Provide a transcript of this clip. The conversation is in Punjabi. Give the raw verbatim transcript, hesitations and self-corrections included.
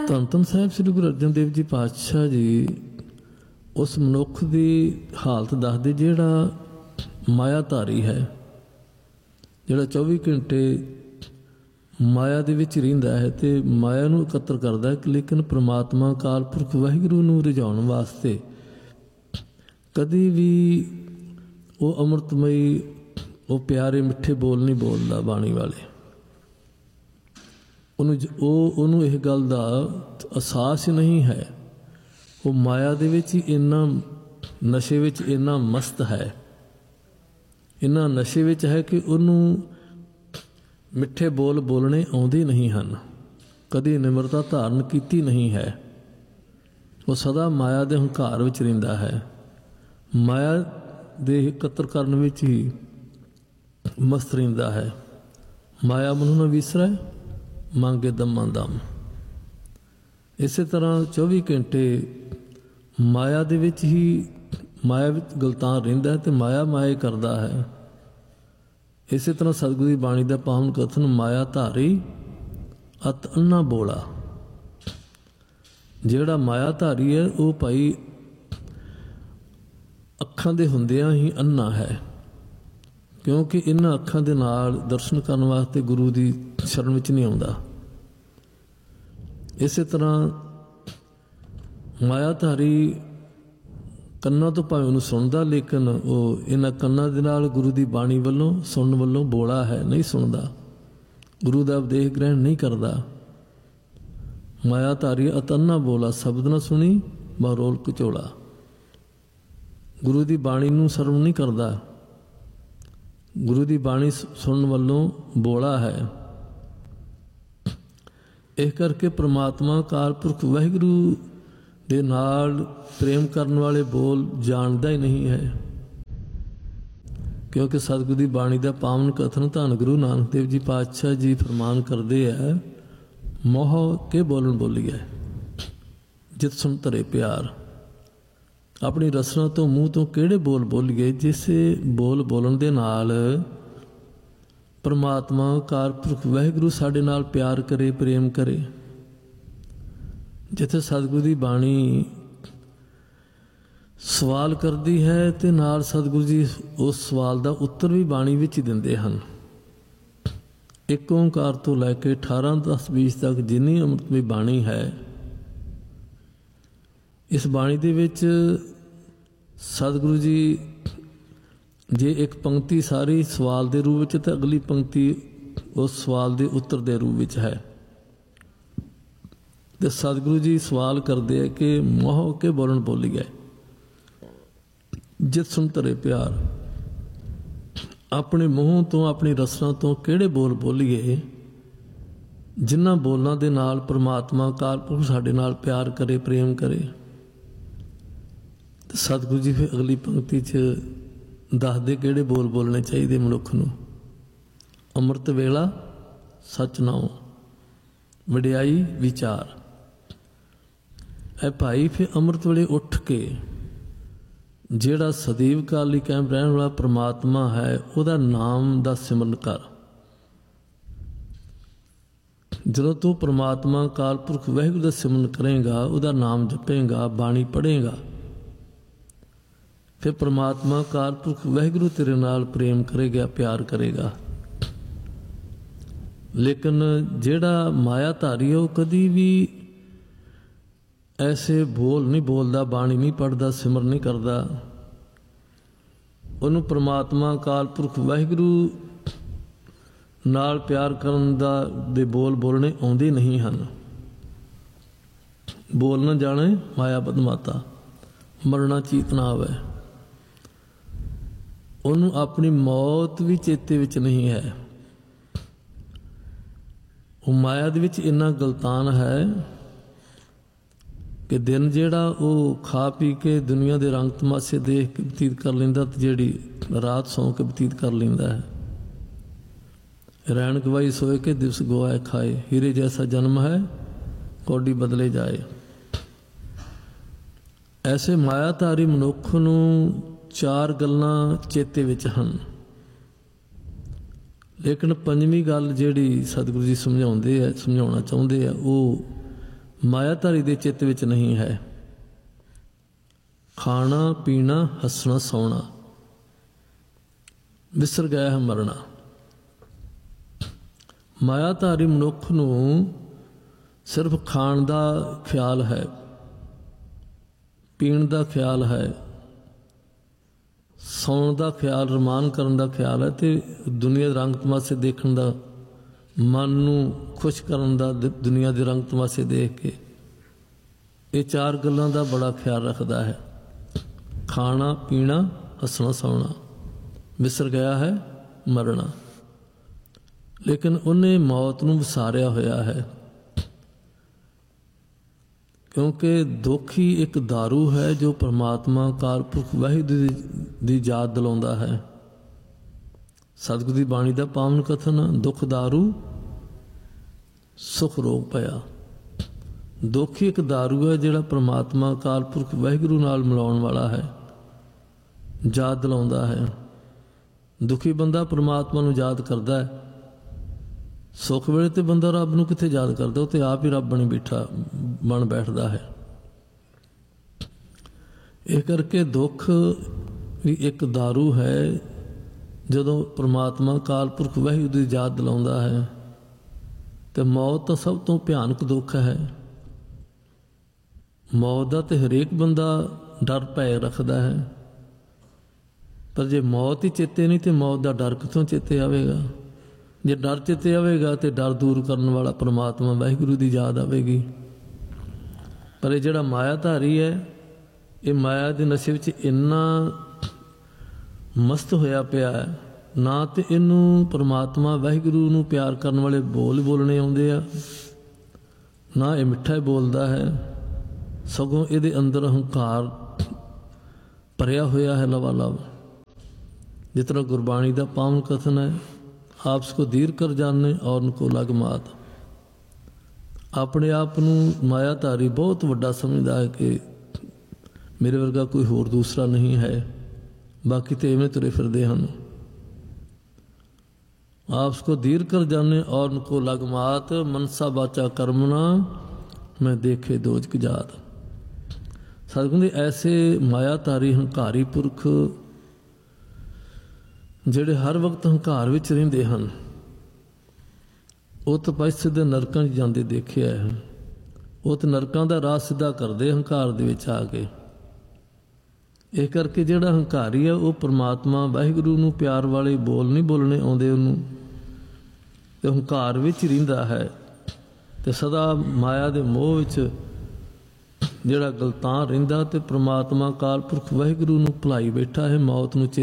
ਧੰਨ ਧੰਨ ਸਾਹਿਬ ਸ੍ਰੀ ਗੁਰੂ ਅਰਜਨ ਦੇਵ ਜੀ ਪਾਤਸ਼ਾਹ ਜੀ ਉਸ ਮਨੁੱਖ ਦੀ ਹਾਲਤ ਦੱਸਦੇ ਜਿਹੜਾ ਮਾਇਆ ਧਾਰੀ ਹੈ, ਜਿਹੜਾ ਚੌਵੀ ਘੰਟੇ ਮਾਇਆ ਦੇ ਵਿੱਚ ਰਹਿੰਦਾ ਹੈ ਅਤੇ ਮਾਇਆ ਨੂੰ ਇਕੱਤਰ ਕਰਦਾ ਹੈ, ਲੇਕਿਨ ਪ੍ਰਮਾਤਮਾ ਅਕਾਲ ਪੁਰਖ ਵਾਹਿਗੁਰੂ ਨੂੰ ਰਿਝਾਉਣ ਵਾਸਤੇ ਕਦੀ ਵੀ ਉਹ ਅੰਮ੍ਰਿਤਮਈ, ਉਹ ਪਿਆਰੇ ਮਿੱਠੇ ਬੋਲ ਨਹੀਂ ਬੋਲਦਾ ਬਾਣੀ ਵਾਲੇ। ਉਹਨੂੰ ਉਹ ਉਹਨੂੰ ਇਹ ਗੱਲ ਦਾ ਅਹਿਸਾਸ ਹੀ ਨਹੀਂ ਹੈ। ਉਹ ਮਾਇਆ ਦੇ ਵਿੱਚ ਹੀ ਇੰਨਾ ਨਸ਼ੇ ਵਿੱਚ ਇੰਨਾ ਮਸਤ ਹੈ, ਇੰਨਾ ਨਸ਼ੇ ਵਿੱਚ ਹੈ ਕਿ ਉਹਨੂੰ ਮਿੱਠੇ ਬੋਲ ਬੋਲਣੇ ਆਉਂਦੇ ਨਹੀਂ ਹਨ, ਕਦੀ ਨਿਮਰਤਾ ਧਾਰਨ ਕੀਤੀ ਨਹੀਂ ਹੈ। ਉਹ ਸਦਾ ਮਾਇਆ ਦੇ ਹੰਕਾਰ ਵਿੱਚ ਰਹਿੰਦਾ ਹੈ, ਮਾਇਆ ਦੇ ਇਕੱਤਰ ਕਰਨ ਵਿੱਚ ਹੀ ਮਸਤ ਰਹਿੰਦਾ ਹੈ। ਮਾਇਆ ਮਨੁ ਨ ਵਿਸਰੈ ਮੰਗੇ ਦਮਾਂ ਦਮ। ਇਸੇ ਤਰ੍ਹਾਂ ਚੌਵੀ ਘੰਟੇ ਮਾਇਆ ਦੇ ਵਿੱਚ ਹੀ ਮਾਇਆ ਵਿੱਚ ਗਲਤਾਨ ਰਹਿੰਦਾ ਹੈ ਅਤੇ ਮਾਇਆ ਮਾਇਆ ਕਰਦਾ ਹੈ। ਇਸੇ ਤਰ੍ਹਾਂ ਸਤਿਗੁਰੂ ਦੀ ਬਾਣੀ ਦਾ ਪਾਵਨ ਕਥਨ, ਮਾਇਆ ਧਾਰੀ ਅਤ ਅੰਨਾ ਬੋਲਾ। ਜਿਹੜਾ ਮਾਇਆ ਧਾਰੀ ਹੈ ਉਹ ਭਾਈ ਅੱਖਾਂ ਦੇ ਹੁੰਦਿਆਂ ਹੀ ਅੰਨਾ ਹੈ, ਕਿਉਂਕਿ ਇਹਨਾਂ ਅੱਖਾਂ ਦੇ ਨਾਲ ਦਰਸ਼ਨ ਕਰਨ ਵਾਸਤੇ ਗੁਰੂ ਦੀ ਸ਼ਰਨ ਵਿੱਚ ਨਹੀਂ ਆਉਂਦਾ। ਇਸੇ ਤਰ੍ਹਾਂ ਮਾਇਆ ਧਾਰੀ ਕੰਨਾਂ ਤੋਂ ਭਾਵੇਂ ਉਹਨੂੰ ਸੁਣਦਾ, ਲੇਕਿਨ ਉਹ ਇਹਨਾਂ ਕੰਨਾਂ ਦੇ ਨਾਲ ਗੁਰੂ ਦੀ ਬਾਣੀ ਵੱਲੋਂ ਸੁਣਨ ਵੱਲੋਂ ਬੋਲਾ ਹੈ, ਨਹੀਂ ਸੁਣਦਾ, ਗੁਰੂ ਦਾ ਉਪਦੇਸ਼ ਗ੍ਰਹਿਣ ਨਹੀਂ ਕਰਦਾ। ਮਾਇਆ ਧਾਰੀ ਅਤ ਅੰਨਾ ਬੋਲਾ, ਸ਼ਬਦ ਨਾ ਸੁਣੀ ਬਰੋਲ ਕਚੋਲਾ। ਗੁਰੂ ਦੀ ਬਾਣੀ ਨੂੰ ਸਰਵਣ ਨਹੀਂ ਕਰਦਾ, ਗੁਰੂ ਦੀ ਬਾਣੀ ਸੁਣਨ ਵੱਲੋਂ ਬੋਲਾ ਹੈ। ਇਸ ਕਰਕੇ ਪ੍ਰਮਾਤਮਾ ਅਕਾਲ ਪੁਰਖ ਵਾਹਿਗੁਰੂ ਦੇ ਨਾਲ ਪ੍ਰੇਮ ਕਰਨ ਵਾਲੇ ਬੋਲ ਜਾਣਦਾ ਹੀ ਨਹੀਂ ਹੈ, ਕਿਉਂਕਿ ਸਤਿਗੁਰੂ ਦੀ ਬਾਣੀ ਦਾ ਪਾਵਨ ਕਥਨ ਧੰਨ ਗੁਰੂ ਨਾਨਕ ਦੇਵ ਜੀ ਪਾਤਸ਼ਾਹ ਜੀ ਫਰਮਾਨ ਕਰਦੇ ਹੈ, ਮੋਹ ਕੇ ਬੋਲਣ ਬੋਲੀਏ ਜਿਤ ਸੁਣ ਧਰੇ ਪਿਆਰ। ਆਪਣੀ ਰਸਨਾ ਤੋਂ ਮੂੰਹ ਤੋਂ ਕਿਹੜੇ ਬੋਲ ਬੋਲੀਏ, ਜਿਸੇ ਬੋਲ ਬੋਲਣ ਦੇ ਨਾਲ ਪਰਮਾਤਮਾ ਅਕਾਲ ਪੁਰਖ ਵਾਹਿਗੁਰੂ ਸਾਡੇ ਨਾਲ ਪਿਆਰ ਕਰੇ, ਪ੍ਰੇਮ ਕਰੇ। ਜਿੱਥੇ ਸਤਿਗੁਰੂ ਦੀ ਬਾਣੀ ਸਵਾਲ ਕਰਦੀ ਹੈ ਅਤੇ ਨਾਲ ਸਤਿਗੁਰੂ ਜੀ ਉਸ ਸਵਾਲ ਦਾ ਉੱਤਰ ਵੀ ਬਾਣੀ ਵਿੱਚ ਹੀ ਦਿੰਦੇ ਹਨ। ਇੱਕ ਓਂਕਾਰ ਤੋਂ ਲੈ ਕੇ ਅਠਾਰਾਂ ਦਸ ਵੀਹ ਤੱਕ ਜਿੰਨੀ ਅੰਮ੍ਰਿਤਮਈ ਬਾਣੀ ਹੈ, ਇਸ ਬਾਣੀ ਦੇ ਵਿੱਚ ਸਤਿਗੁਰੂ ਜੀ ਜੇ ਇੱਕ ਪੰਕਤੀ ਸਾਰੀ ਸਵਾਲ ਦੇ ਰੂਪ ਵਿੱਚ ਤਾਂ ਅਗਲੀ ਪੰਕਤੀ ਉਸ ਸਵਾਲ ਦੇ ਉੱਤਰ ਦੇ ਰੂਪ ਵਿੱਚ ਹੈ। ਅਤੇ ਸਤਿਗੁਰੂ ਜੀ ਸਵਾਲ ਕਰਦੇ ਹੈ ਕਿ ਮੋਹ ਕੇ ਬੋਲਣ ਬੋਲੀਏ ਜਿਤ ਸੁਣ ਧਰੇ ਪਿਆਰ। ਆਪਣੇ ਮੂੰਹ ਤੋਂ, ਆਪਣੀ ਰਸਨਾ ਤੋਂ ਕਿਹੜੇ ਬੋਲ ਬੋਲੀਏ ਜਿਨ੍ਹਾਂ ਬੋਲਾਂ ਦੇ ਨਾਲ ਪਰਮਾਤਮਾ ਅਕਾਲ ਪੁਰਖ ਸਾਡੇ ਨਾਲ ਪਿਆਰ ਕਰੇ, ਪ੍ਰੇਮ ਕਰੇ। ਸਤਿਗੁਰੂ ਜੀ ਫਿਰ ਅਗਲੀ ਪੰਕਤੀ 'ਚ ਦੱਸਦੇ ਕਿਹੜੇ ਬੋਲ ਬੋਲਣੇ ਚਾਹੀਦੇ ਮਨੁੱਖ ਨੂੰ। ਅੰਮ੍ਰਿਤ ਵੇਲਾ ਸੱਚ ਨਾਉ ਵਡਿਆਈ ਵਿਚਾਰ। ਇਹ ਭਾਈ ਫਿਰ ਅੰਮ੍ਰਿਤ ਵੇਲੇ ਉੱਠ ਕੇ ਜਿਹੜਾ ਸਦੀਵ ਕਾਲ ਲਈ ਕਾਇਮ ਰਹਿਣ ਵਾਲਾ ਪ੍ਰਮਾਤਮਾ ਹੈ, ਉਹਦਾ ਨਾਮ ਦਾ ਸਿਮਰਨ ਕਰ। ਜਦੋਂ ਤੂੰ ਪ੍ਰਮਾਤਮਾ ਅਕਾਲ ਪੁਰਖ ਵਾਹਿਗੁਰੂ ਦਾ ਸਿਮਰਨ ਕਰੇਗਾ, ਉਹਦਾ ਨਾਮ ਜਪੇਗਾ, ਬਾਣੀ ਪੜ੍ਹੇਗਾ, ਫਿਰ ਪ੍ਰਮਾਤਮਾ ਅਕਾਲ ਪੁਰਖ ਵਾਹਿਗੁਰੂ ਤੇਰੇ ਨਾਲ ਪ੍ਰੇਮ ਕਰੇਗਾ, ਪਿਆਰ ਕਰੇਗਾ। ਲੇਕਿਨ ਜਿਹੜਾ ਮਾਇਆ ਧਾਰੀ ਹੈ ਉਹ ਕਦੀ ਵੀ ਐਸੇ ਬੋਲ ਨਹੀਂ ਬੋਲਦਾ, ਬਾਣੀ ਨਹੀਂ ਪੜ੍ਹਦਾ, ਸਿਮਰਨ ਨਹੀਂ ਕਰਦਾ। ਉਹਨੂੰ ਪ੍ਰਮਾਤਮਾ ਅਕਾਲ ਪੁਰਖ ਵਾਹਿਗੁਰੂ ਨਾਲ ਪਿਆਰ ਕਰਨ ਦਾ ਦੇ ਬੋਲ ਬੋਲਣੇ ਆਉਂਦੇ ਨਹੀਂ ਹਨ। ਬੋਲ ਨਾ ਜਾਣੇ ਮਾਇਆ ਬਦਮਾਤਾ, ਮਰਨਾ ਚੀਤ ਨਾ ਆਵੇ। ਉਹਨੂੰ ਆਪਣੀ ਮੌਤ ਵੀ ਚੇਤੇ ਵਿੱਚ ਨਹੀਂ ਹੈ। ਉਹ ਮਾਇਆ ਦੇ ਵਿੱਚ ਇੰਨਾ ਗਲਤਾਨ ਹੈ ਕਿ ਦਿਨ ਜਿਹੜਾ ਉਹ ਖਾ ਪੀ ਕੇ ਦੁਨੀਆ ਦੇ ਰੰਗ ਤਮਾਸ਼ੇ ਦੇਖ ਕੇ ਬਤੀਤ ਕਰ ਲੈਂਦਾ, ਅਤੇ ਜਿਹੜੀ ਰਾਤ ਸੌਂ ਕੇ ਬਤੀਤ ਕਰ ਲੈਂਦਾ ਹੈ। ਰੈਣ ਗਵਾਈ ਸੋਏ ਕੇ ਦਿਵਸ ਗਵਾਏ ਖਾਏ, ਹੀਰੇ ਜੈਸਾ ਜਨਮ ਹੈ ਕੌਡੀ ਬਦਲੇ ਜਾਏ। ਐਸੇ ਮਾਇਆਧਾਰੀ ਮਨੁੱਖ ਨੂੰ ਚਾਰ ਗੱਲਾਂ ਚੇਤੇ ਵਿੱਚ ਹਨ, ਲੇਕਿਨ ਪੰਜਵੀਂ ਗੱਲ ਜਿਹੜੀ ਸਤਿਗੁਰੂ ਜੀ ਸਮਝਾਉਂਦੇ ਆ, ਸਮਝਾਉਣਾ ਚਾਹੁੰਦੇ ਆ, ਉਹ ਮਾਇਆਧਾਰੀ ਦੇ ਚਿੱਤ ਵਿੱਚ ਨਹੀਂ ਹੈ। ਖਾਣਾ ਪੀਣਾ ਹੱਸਣਾ ਸੌਣਾ, ਵਿਸਰ ਗਿਆ ਹੈ ਮਰਨਾ। ਮਾਇਆਧਾਰੀ ਮਨੁੱਖ ਨੂੰ ਸਿਰਫ ਖਾਣ ਦਾ ਖਿਆਲ ਹੈ, ਪੀਣ ਦਾ ਖਿਆਲ ਹੈ, ਸੌਣ ਦਾ ਖਿਆਲ, ਰਮਾਨ ਕਰਨ ਦਾ ਖਿਆਲ ਹੈ, ਅਤੇ ਦੁਨੀਆ ਦੇ ਰੰਗ ਤਮਾਸ਼ੇ ਦੇਖਣ ਦਾ, ਮਨ ਨੂੰ ਖੁਸ਼ ਕਰਨ ਦਾ, ਦੁਨੀਆ ਦੇ ਰੰਗ ਤਮਾਸ਼ੇ ਦੇਖ ਕੇ, ਇਹ ਚਾਰ ਗੱਲਾਂ ਦਾ ਬੜਾ ਖਿਆਲ ਰੱਖਦਾ ਹੈ। ਖਾਣਾ ਪੀਣਾ ਹੱਸਣਾ ਸੌਣਾ, ਵਿਸਰ ਗਿਆ ਹੈ ਮਰਨਾ। ਲੇਕਿਨ ਉਹਨੇ ਮੌਤ ਨੂੰ ਵਿਸਾਰਿਆ ਹੋਇਆ ਹੈ, ਕਿਉਂਕਿ ਦੁੱਖ ਹੀ ਇੱਕ ਦਾਰੂ ਹੈ ਜੋ ਪਰਮਾਤਮਾ ਅਕਾਲ ਪੁਰਖ ਵਾਹਿਗੁਰੂ ਦੀ ਯਾਦ ਦਿਲਾਉਂਦਾ ਹੈ। ਸਤਿਗੁਰੂ ਦੀ ਬਾਣੀ ਦਾ ਪਾਵਨ ਕਥਨ, ਦੁੱਖ ਦਾਰੂ ਸੁਖ ਰੋਗ ਪਿਆ। ਦੁੱਖ ਹੀ ਇੱਕ ਦਾਰੂ ਹੈ ਜਿਹੜਾ ਪਰਮਾਤਮਾ ਅਕਾਲ ਪੁਰਖ ਵਾਹਿਗੁਰੂ ਨਾਲ ਮਿਲਾਉਣ ਵਾਲਾ ਹੈ, ਯਾਦ ਦਿਲਾਉਂਦਾ ਹੈ। ਦੁਖੀ ਬੰਦਾ ਪਰਮਾਤਮਾ ਨੂੰ ਯਾਦ ਕਰਦਾ ਹੈ, ਸੁੱਖ ਵੇਲੇ ਤੇ ਬੰਦਾ ਰੱਬ ਨੂੰ ਕਿੱਥੇ ਯਾਦ ਕਰਦਾ, ਉਹ ਤੇ ਆਪ ਹੀ ਰੱਬ ਬਣੀ ਬੈਠਾ ਬਣ ਬੈਠਦਾ ਹੈ। ਇਹ ਕਰਕੇ ਦੁੱਖ ਵੀ ਇੱਕ ਦਾਰੂ ਹੈ ਜਦੋਂ ਪਰਮਾਤਮਾ ਅਕਾਲ ਪੁਰਖ ਵਾਹਿਗੁਰੂ ਦੀ ਯਾਦ ਦਿਲਾਉਂਦਾ ਹੈ। ਤੇ ਮੌਤ ਤਾਂ ਸਭ ਤੋਂ ਭਿਆਨਕ ਦੁੱਖ ਹੈ। ਮੌਤ ਦਾ ਤੇ ਹਰੇਕ ਬੰਦਾ ਡਰ ਭੈ ਰੱਖਦਾ ਹੈ, ਪਰ ਜੇ ਮੌਤ ਹੀ ਚੇਤੇ ਨਹੀਂ ਤੇ ਮੌਤ ਦਾ ਡਰ ਕਿੱਥੋਂ ਚੇਤੇ ਆਵੇਗਾ। ਜੇ ਡਰ ਚੇਤੇ ਆਵੇਗਾ ਤੇ ਡਰ ਦੂਰ ਕਰਨ ਵਾਲਾ ਪਰਮਾਤਮਾ ਵਾਹਿਗੁਰੂ ਦੀ ਯਾਦ ਆਵੇਗੀ। ਪਰ ਇਹ ਜਿਹੜਾ ਮਾਇਆਧਾਰੀ ਹੈ, ਇਹ ਮਾਇਆ ਦੇ ਨਸ਼ੇ ਵਿੱਚ ਇੰਨਾ ਮਸਤ ਹੋਇਆ ਪਿਆ ਹੈ, ਨਾ ਤੇ ਇਹਨੂੰ ਪਰਮਾਤਮਾ ਵਾਹਿਗੁਰੂ ਨੂੰ ਪਿਆਰ ਕਰਨ ਵਾਲੇ ਬੋਲ ਬੋਲਣੇ ਆਉਂਦੇ ਆ, ਨਾ ਇਹ ਮਿੱਠਾ ਹੀ ਬੋਲਦਾ ਹੈ, ਸਗੋਂ ਇਹਦੇ ਅੰਦਰ ਹੰਕਾਰ ਭਰਿਆ ਹੋਇਆ ਹੈ ਲਵਾ ਲਵ। ਜਿਸ ਤਰ੍ਹਾਂ ਗੁਰਬਾਣੀ ਦਾ ਪਾਵਨ ਕਥਨ ਹੈ, ਆਪਸ ਕੋ ਧੀਰ ਕਰ ਜਾਣੇ ਔਰ ਉनको ਲਗ ਮਾਤ। ਆਪਣੇ ਆਪ ਨੂੰ ਮਾਇਆਧਾਰੀ ਬਹੁਤ ਵੱਡਾ ਸਮਝਦਾ ਹੈ ਕਿ ਮੇਰੇ ਵਰਗਾ ਕੋਈ ਹੋਰ ਦੂਸਰਾ ਨਹੀਂ ਹੈ, ਬਾਕੀ ਤੇ ਇਵੇਂ ਤੁਰੇ ਫਿਰਦੇ ਹਨ। ਆਪਸ ਕੋ ਧੀਰ ਕਰ ਜਾਣੇ ਔਰ ਉनको ਲਗ ਮਾਤ, ਮਨਸਾ ਬਾਚਾ ਕਰਮਨਾ ਮੈਂ ਦੇਖੇ ਦੋਜਕ ਜਾਤ। ਸਤਿਗੁਰੂ ਦੇ ਐਸੇ ਮਾਇਆਧਾਰੀ ਹੰਕਾਰੀ ਪੁਰਖ ਜਿਹੜੇ ਹਰ ਵਕਤ ਹੰਕਾਰ ਵਿੱਚ ਰਹਿੰਦੇ ਹਨ, ਉਹ ਤਪੱਸਿਆ ਦੇ ਨਰਕਾਂ 'ਚ ਜਾਂਦੇ ਦੇਖਿਆ ਹੈ। ਉਹ ਤਾਂ ਨਰਕਾਂ ਦਾ ਰਾਹ ਸਿੱਧਾ ਕਰਦੇ ਹੰਕਾਰ ਦੇ ਵਿੱਚ ਆ ਕੇ। ਇਹ ਕਰਕੇ ਜਿਹੜਾ ਹੰਕਾਰੀ ਹੈ ਉਹ ਪਰਮਾਤਮਾ ਵਾਹਿਗੁਰੂ ਨੂੰ ਪਿਆਰ ਵਾਲੇ ਬੋਲ ਨਹੀਂ ਬੋਲਣੇ ਆਉਂਦੇ ਉਹਨੂੰ, ਤੇ ਹੰਕਾਰ ਵਿੱਚ ਹੀ ਰਹਿੰਦਾ ਹੈ, ਤੇ ਸਦਾ ਮਾਇਆ ਦੇ ਮੋਹ ਵਿੱਚ ਜਿਹੜਾ ਗਲਤਾਨ ਰਹਿੰਦਾ, ਤੇ ਪਰਮਾਤਮਾ ਅਕਾਲ ਪੁਰਖ ਵਾਹਿਗੁਰੂ ਨੂੰ ਭੁਲਾਈ ਬੈਠਾ ਹੈ, ਮੌਤ ਨੂੰ